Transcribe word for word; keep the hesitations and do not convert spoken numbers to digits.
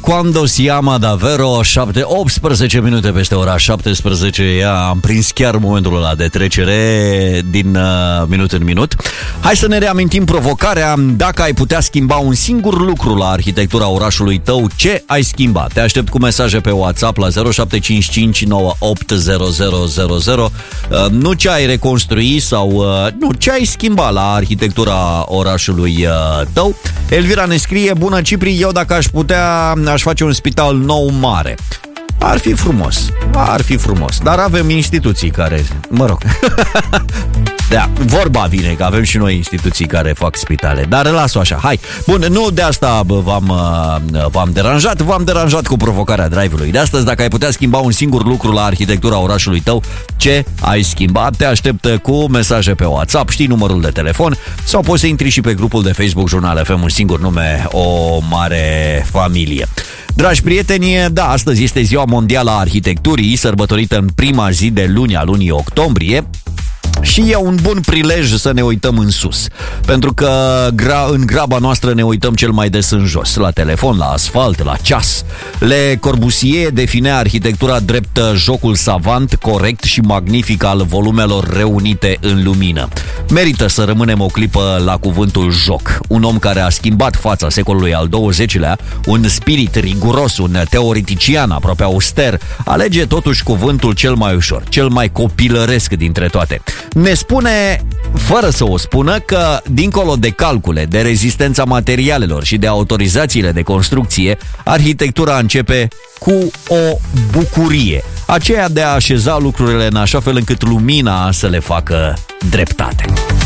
Quando si ama davvero, șapte, optsprezece minute peste ora șaptesprezece. Ia, am prins chiar momentul ăla de trecere din uh, minut în minut. Hai să ne reamintim provocarea. Dacă ai putea schimba un singur lucru la arhitectura orașului tău, ce ai schimba? Te aștept cu mesaje pe WhatsApp la zero șapte cinci cinci nouă opt zero zero zero zero. uh, Nu ce ai reconstrui sau uh, nu, ce ai schimba la arhitectura orașului uh, tău. Elvira ne scrie: bună Cipri, eu dacă aș putea aș face un spital nou mare. Ar fi frumos, ar fi frumos, dar avem instituții care, mă rog, da, vorba vine că avem și noi instituții care fac spitale, dar las-o așa, hai. Bun, nu de asta bă, v-am, v-am deranjat, v-am deranjat cu provocarea drive-ului de astăzi. Dacă ai putea schimba un singur lucru la arhitectura orașului tău, ce ai schimba? Te aștept cu mesaje pe WhatsApp, știi numărul de telefon, sau poți să intri și pe grupul de Facebook Jurnal F M, un singur nume, o mare familie. Dragi prieteni, da, astăzi este Ziua Mondială a Arhitecturii, sărbătorită în prima zi de luni a lunii octombrie. Și e un bun prilej să ne uităm în sus, pentru că gra- în graba noastră ne uităm cel mai des în jos, la telefon, la asfalt, la ceas. Le Corbusier definea arhitectura drept jocul savant, corect și magnific al volumelor reunite în lumină. Merită să rămânem o clipă la cuvântul joc. Un om care a schimbat fața secolului al douăzecilea, un spirit riguros, un teoretician aproape auster, alege totuși cuvântul cel mai ușor, cel mai copilăresc dintre toate. Ne spune, fără să o spună, că dincolo de calcule, de rezistența materialelor și de autorizațiile de construcție, arhitectura începe cu o bucurie, aceea de a așeza lucrurile în așa fel încât lumina să le facă dreptate.